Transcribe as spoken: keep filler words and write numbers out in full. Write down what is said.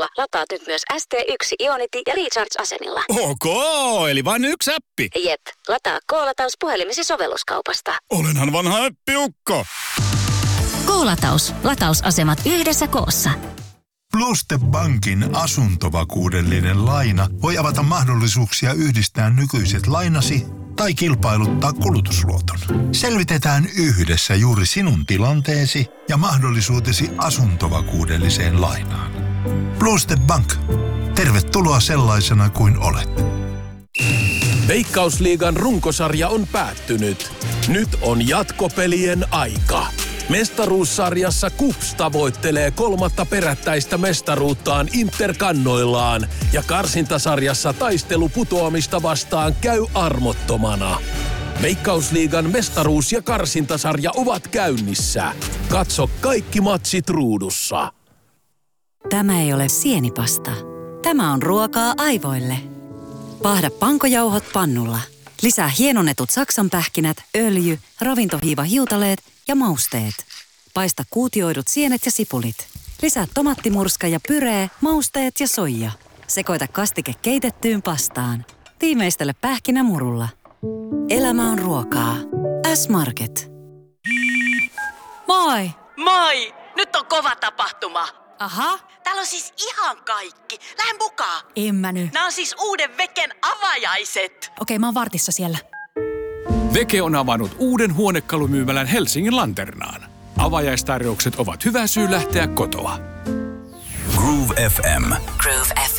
lataat nyt myös S T yksi Ionity ja Recharge-asenilla. Ok, eli vain yksi appi. Jep, lataa K-lataus puhelimesi sovelluskaupasta. Olenhan vanha appiukko. K-lataus. Latausasemat yhdessä koossa. Bluestep Bankin asuntovakuudellinen laina voi avata mahdollisuuksia yhdistää nykyiset lainasi tai kilpailuttaa kulutusluoton. Selvitetään yhdessä juuri sinun tilanteesi ja mahdollisuutesi asuntovakuudelliseen lainaan. Bluestep Bank. Tervetuloa sellaisena kuin olet. Veikkausliigan runkosarja on päättynyt. Nyt on jatkopelien aika. Mestaruussarjassa KuPS tavoittelee kolmatta perättäistä mestaruuttaan Interkannoillaan ja karsintasarjassa taistelu putoamista vastaan käy armottomana. Veikkausliigan mestaruus- ja karsintasarja ovat käynnissä. Katso kaikki matsit ruudussa. Tämä ei ole sienipasta. Tämä on ruokaa aivoille. Pahda pankojauhot pannulla. Lisää hienonnetut saksanpähkinät, öljy, ravintohiiva-hiutaleet ja mausteet. Paista kuutioidut sienet ja sipulit. Lisää tomattimurska ja pyree, mausteet ja soija. Sekoita kastike keitettyyn pastaan. Tiimeistele pähkinämurulla. Elämä on ruokaa. S-Market. Moi! Moi! Nyt on kova tapahtuma. Aha. Täällä on siis ihan kaikki. Lähde mukaan. En mä nyt. Nää on siis uuden Veken avajaiset. Okei, mä oon vartissa siellä. Veke on avannut uuden huonekalumyymälän Helsingin Lanternaan. Avajaistarjoukset ovat hyvä syy lähteä kotoa. Groove F M. Groove F